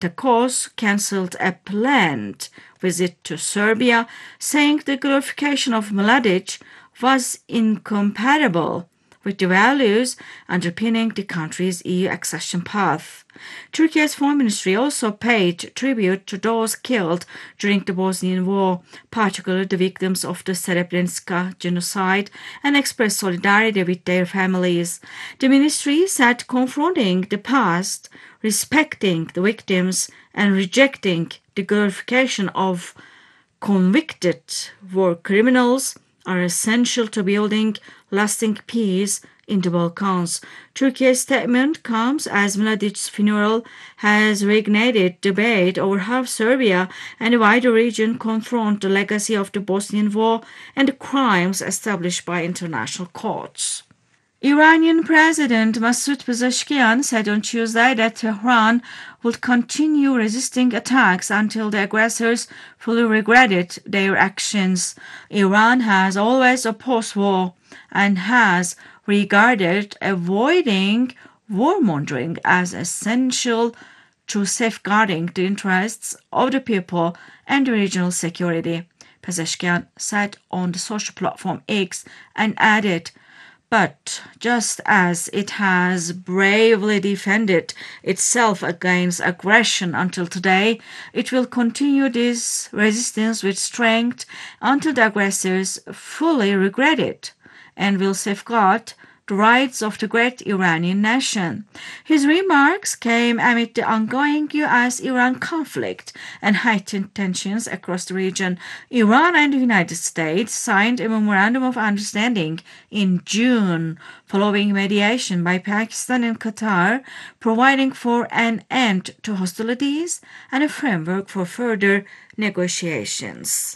Takos cancelled a planned visit to Serbia, saying the glorification of Mladic was incompatible with the values underpinning the country's EU accession path. Turkey's foreign ministry also paid tribute to those killed during the Bosnian War, particularly the victims of the Srebrenica genocide, and expressed solidarity with their families. The ministry said confronting the past, respecting the victims, and rejecting the glorification of convicted war criminals are essential to building lasting peace in the Balkans. Turkey's statement comes as Mladic's funeral has reignited debate over how Serbia and the wider region confront the legacy of the Bosnian War and the crimes established by international courts. Iranian President Masoud Pezeshkian said on Tuesday that Tehran would continue resisting attacks until the aggressors fully regretted their actions. Iran has always opposed war and has regarded avoiding warmongering as essential to safeguarding the interests of the people and regional security, Pezeshkian said on the social platform X and added, "But just as it has bravely defended itself against aggression until today, it will continue this resistance with strength until the aggressors fully regret it and will safeguard the rights of the great Iranian nation." His remarks came amid the ongoing US-Iran conflict and heightened tensions across the region. Iran and the United States signed a memorandum of understanding in June, following mediation by Pakistan and Qatar, providing for an end to hostilities and a framework for further negotiations.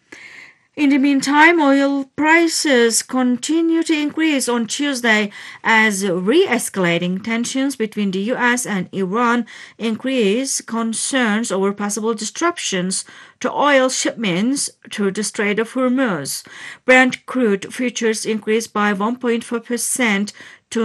In the meantime, oil prices continue to increase on Tuesday as re-escalating tensions between the US and Iran increase concerns over possible disruptions to oil shipments through the Strait of Hormuz. Brent crude futures increased by 1.4% to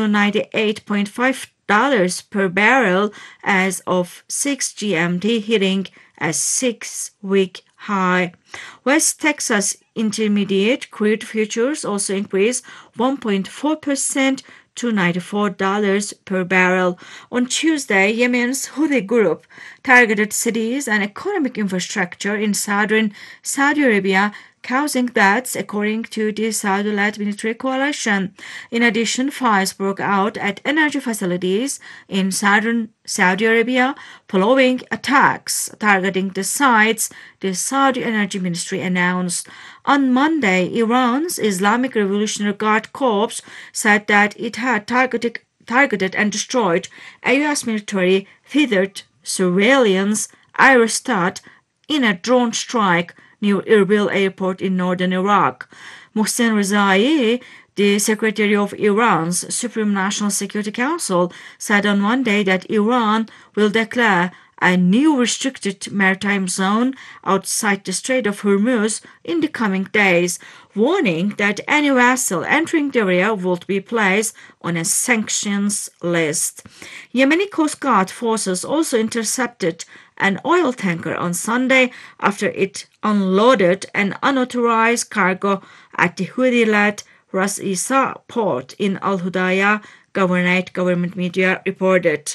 $98.5 per barrel as of 6 GMT, hitting a 6-week high. West Texas Intermediate crude futures also increased 1.4% to $94 per barrel. On Tuesday, Yemen's Houthi group targeted cities and economic infrastructure in southern Saudi Arabia, causing deaths, according to the Saudi-led military coalition. In addition, fires broke out at energy facilities in southern Saudi Arabia following attacks targeting the sites, the Saudi Energy Ministry announced. On Monday, Iran's Islamic Revolutionary Guard Corps said that it had targeted and destroyed a U.S. military feathered surveillance aerostat in a drone strike near Erbil airport in northern Iraq. Mohsen Rezai, the secretary of Iran's Supreme National Security Council, said on Monday that Iran will declare a new restricted maritime zone outside the Strait of Hormuz in the coming days, warning that any vessel entering the area would be placed on a sanctions list. Yemeni Coast Guard forces also intercepted an oil tanker on Sunday after it unloaded an unauthorized cargo at the Houthi-led Ras Isa port in Al Hudaydah, Governorate government media reported.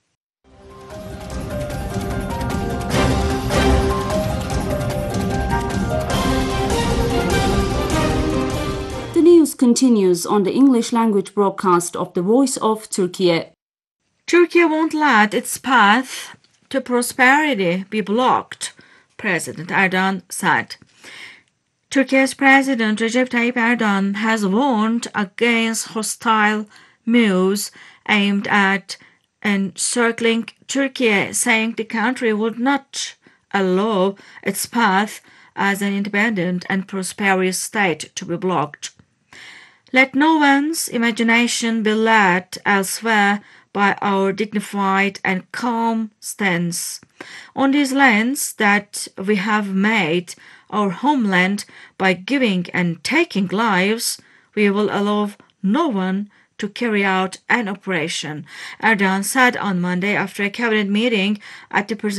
The news continues on the English language broadcast of the Voice of Turkey. Turkey won't let its path to prosperity be blocked, President Erdogan said. Turkey's President Recep Tayyip Erdogan has warned against hostile moves aimed at encircling Turkey, saying the country would not allow its path as an independent and prosperous state to be blocked. Let no one's imagination be led elsewhere by our dignified and calm stance. On these lands that we have made our homeland by giving and taking lives, we will allow no one to carry out an operation, Erdogan said on Monday after a cabinet meeting at the